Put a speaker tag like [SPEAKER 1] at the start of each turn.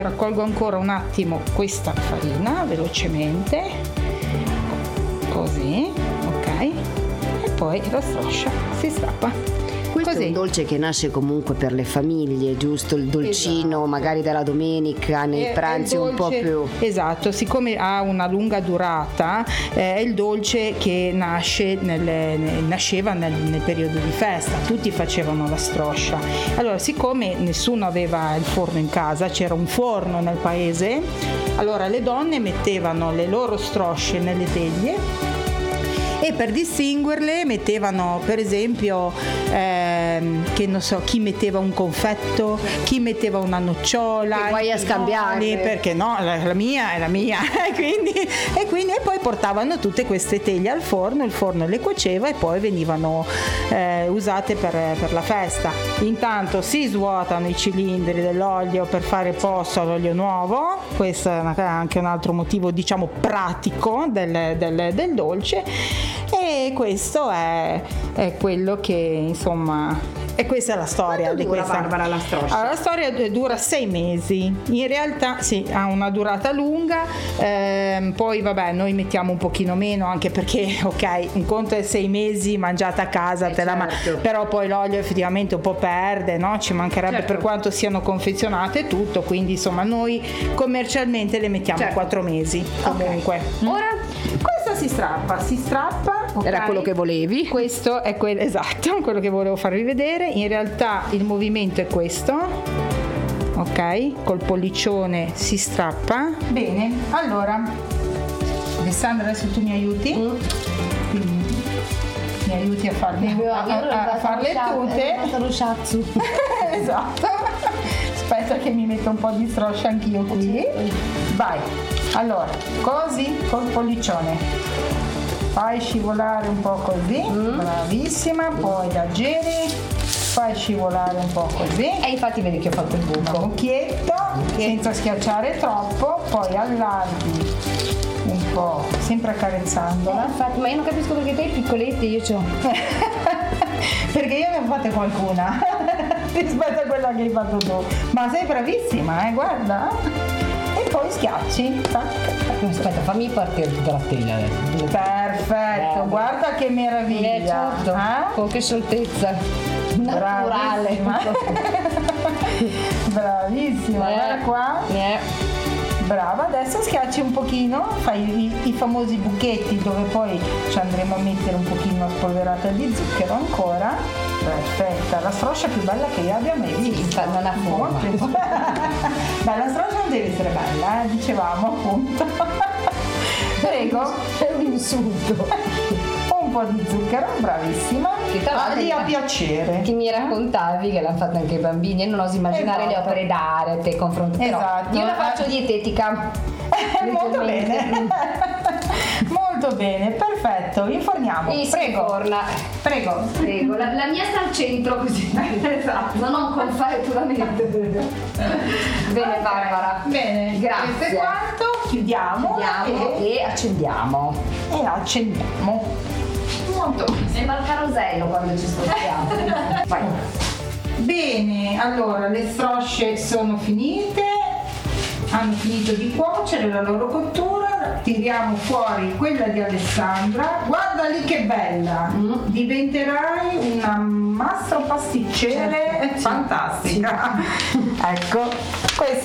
[SPEAKER 1] Raccolgo ancora un attimo questa farina velocemente, così, ok, e poi la stroscia si strappa.
[SPEAKER 2] Questo
[SPEAKER 1] Così.
[SPEAKER 2] è un dolce che nasce comunque per le famiglie, giusto? Il dolcino,
[SPEAKER 1] Esatto.
[SPEAKER 2] magari della domenica, nei pranzi un po' più.
[SPEAKER 1] Esatto, siccome ha una lunga durata, è il dolce che nasceva nel periodo di festa, tutti facevano la stroscia. Allora, siccome nessuno aveva il forno in casa, c'era un forno nel paese, allora le donne mettevano le loro strosce nelle teglie e per distinguerle mettevano, per esempio, che non so, chi metteva un confetto, chi metteva una nocciola,
[SPEAKER 2] E poi a scambiare.
[SPEAKER 1] perché no, la mia è la mia e poi portavano tutte queste teglie al forno, il forno le cuoceva e poi venivano usate per la festa. Intanto si svuotano i cilindri dell'olio per fare posto all'olio nuovo, questo è anche un altro motivo, diciamo, pratico del dolce. E questo è quello che, insomma, e questa è la storia.
[SPEAKER 2] Quanto
[SPEAKER 1] di
[SPEAKER 2] dura,
[SPEAKER 1] questa.
[SPEAKER 2] Barbara, la stroscia?
[SPEAKER 1] Allora, la storia dura 6 mesi. In realtà sì, ha una durata lunga, poi vabbè, noi mettiamo un pochino meno, anche perché, ok, un conto è 6 mesi mangiata a casa,
[SPEAKER 2] certo.
[SPEAKER 1] però poi l'olio effettivamente un po' perde, no? Ci mancherebbe,
[SPEAKER 2] Certo.
[SPEAKER 1] per quanto siano confezionate e tutto, quindi insomma noi commercialmente le mettiamo
[SPEAKER 2] Certo.
[SPEAKER 1] 4 mesi comunque.
[SPEAKER 2] Ora?
[SPEAKER 1] Questa si strappa. Okay.
[SPEAKER 2] Era quello che volevi?
[SPEAKER 1] Questo è esatto, quello che volevo farvi vedere. In realtà il movimento è questo, ok? Col pollicione si strappa. Bene, allora Alessandra, adesso tu mi aiuti. Quindi, mi aiuti a farle tutte.
[SPEAKER 3] lo shatsu.
[SPEAKER 1] Esatto. Aspetta che mi metto un po' di stroscia anch'io qui. Vai. Allora, così col pollicione. Fai scivolare un po' così, bravissima, poi la giri, fai scivolare un po' così.
[SPEAKER 3] E infatti vedi che ho fatto il
[SPEAKER 1] Un
[SPEAKER 3] buco.
[SPEAKER 1] cucchietto, senza schiacciare troppo, poi allarghi un po', sempre accarezzandola.
[SPEAKER 3] Infatti, ma io non capisco perché te piccoletti io c'ho.
[SPEAKER 1] Perché io ne ho fatte qualcuna rispetto a quella che hai fatto tu. Ma sei bravissima, guarda. E poi schiacci. Tac.
[SPEAKER 3] Aspetta, fammi partire tutta la teglia adesso.
[SPEAKER 1] Perfetto, guarda che meraviglia.
[SPEAKER 3] Certo. Con che scioltezza. Naturale.
[SPEAKER 1] Bravissima. Bravissima, guarda qua. Brava, adesso schiacci un pochino, fai i famosi buchetti dove poi ci andremo a mettere un pochino spolverata di zucchero ancora. Perfetta, la stroscia più bella che io abbia mai visto.
[SPEAKER 3] Non ha forma.
[SPEAKER 1] Beh, la stroscia non deve essere bella, dicevamo appunto. Prego.
[SPEAKER 3] È un insulto.
[SPEAKER 1] Un po' di zucchero, bravissima.
[SPEAKER 3] Che tra l'altro
[SPEAKER 1] lì a piacere.
[SPEAKER 3] Che mi raccontavi che l'hanno fatto anche i bambini e non oso immaginare le
[SPEAKER 1] Esatto.
[SPEAKER 3] opere d'arte, confronto. Però
[SPEAKER 1] Esatto.
[SPEAKER 3] io la faccio dietetica.
[SPEAKER 1] Molto bene. Molto bene, perfetto. Inforniamo.
[SPEAKER 3] E si
[SPEAKER 1] Prego.
[SPEAKER 3] forna.
[SPEAKER 1] Prego.
[SPEAKER 3] Prego, la mia sta al centro così.
[SPEAKER 1] Esatto.
[SPEAKER 3] Non con fare tu la mente. Bene,
[SPEAKER 1] Ok.
[SPEAKER 3] Barbara.
[SPEAKER 1] Bene.
[SPEAKER 3] Grazie.
[SPEAKER 1] Questo è quanto. Chiudiamo
[SPEAKER 3] E accendiamo.
[SPEAKER 1] e accendiamo. Molto bene.
[SPEAKER 3] Sembra il carosello quando ci spostiamo. Vai.
[SPEAKER 1] Bene, allora le strosce sono finite, hanno finito di cuocere la loro cottura, tiriamo fuori quella di Alessandra, guarda lì che bella, diventerai una mastro pasticcere fantastica. Ecco,